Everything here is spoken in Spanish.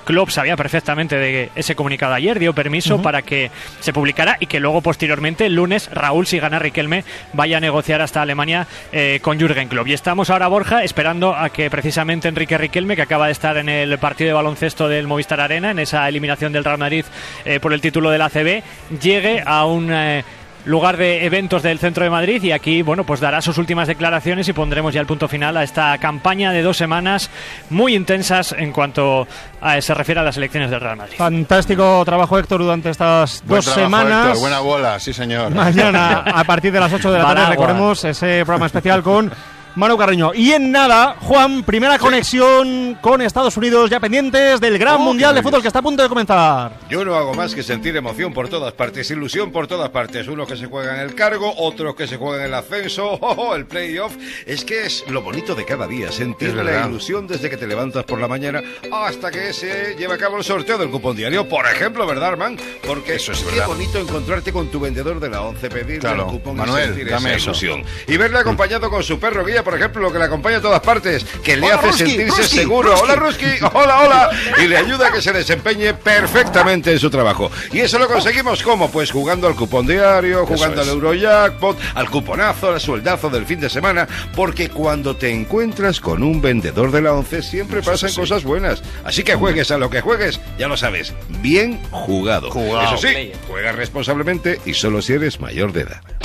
Klopp sabía perfectamente de ese comunicado ayer, dio permiso para que se publicara y que luego posteriormente el lunes Raúl, si gana Riquelme, vaya a negociar hasta Alemania con Jürgen Klopp. Y estamos ahora, Borja, esperando a que precisamente Enrique Riquelme, que acaba de estar en el partido de baloncesto del Movistar Arena, en esa eliminación del Real Madrid por el título del ACB, llegue a un lugar de eventos del centro de Madrid y aquí, bueno, pues dará sus últimas declaraciones y pondremos ya el punto final a esta campaña de 2 semanas muy intensas en cuanto se refiere a las elecciones del Real Madrid. Fantástico trabajo, Héctor, durante estas 2 semanas. Héctor, buena bola, sí señor. Mañana, a partir de las 8 de la tarde, recordemos ese programa especial con Manu Carreño. Y en nada, Juan, primera conexión con Estados Unidos, ya pendientes del gran mundial de fútbol que está a punto de comenzar. Yo no hago más que sentir emoción por todas partes, ilusión por todas partes. Unos que se juegan el cargo, otros que se juegan el ascenso, el playoff. Es que es lo bonito de cada día, sentir la ilusión desde que te levantas por la mañana hasta que se lleva a cabo el sorteo del cupón diario. Por ejemplo, ¿verdad, Armand? Porque eso es qué bonito encontrarte con tu vendedor de la 11, pedirle el cupón y sentir esa ilusión. Y verle acompañado con su perro guía, por ejemplo, lo que le acompaña a todas partes, que le hace sentirse seguro. Hola, Ruski, hola, y le ayuda a que se desempeñe perfectamente en su trabajo. Y eso lo conseguimos, ¿cómo? Pues jugando al cupón diario, jugando al Eurojackpot, al cuponazo, al sueldazo del fin de semana, porque cuando te encuentras con un vendedor de la 11 siempre pasan cosas buenas. Así que juegues a lo que juegues, ya lo sabes, bien jugado. Eso sí, juega responsablemente y solo si eres mayor de edad.